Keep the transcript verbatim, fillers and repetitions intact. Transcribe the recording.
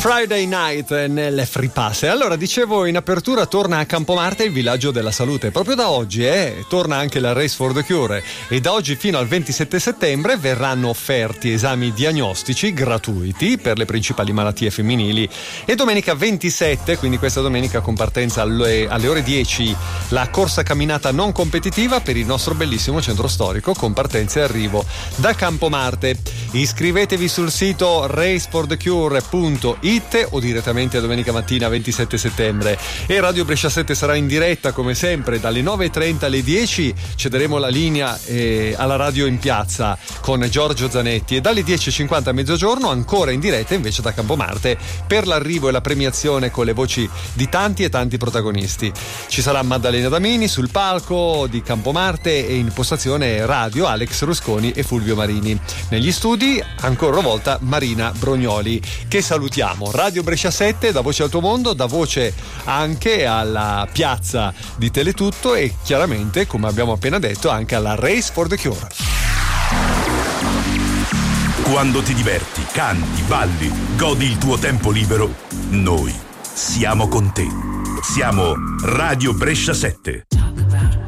Friday Night nelle Free Pass. Allora, dicevo in apertura, torna a Campomarte il villaggio della salute. Proprio da oggi eh, torna anche la Race for the Cure e da oggi fino al ventisette settembre verranno offerti esami diagnostici gratuiti per le principali malattie femminili. E domenica ventisette, quindi questa domenica con partenza alle, alle ore dieci, la corsa camminata non competitiva per il nostro bellissimo centro storico con partenza e arrivo da Campomarte. Iscrivetevi sul sito race for the cure punto it o direttamente domenica mattina ventisette settembre. E Radio Brescia sette sarà in diretta come sempre dalle nove e trenta alle dieci. Cederemo la linea eh, alla radio in piazza con Giorgio Zanetti, e dalle dieci e cinquanta a mezzogiorno ancora in diretta invece da Campomarte per l'arrivo e la premiazione con le voci di tanti e tanti protagonisti. Ci sarà Maddalena Damini sul palco di Campomarte e in postazione radio Alex Rusconi e Fulvio Marini. Negli studi ancora una volta Marina Brognoli, che salutiamo. Radio Brescia sette, da voce al tuo mondo, da voce anche alla piazza di Teletutto e chiaramente, come abbiamo appena detto, anche alla Race for the Cure. Quando ti diverti, canti, balli, godi il tuo tempo libero, noi siamo con te. Siamo Radio Brescia sette.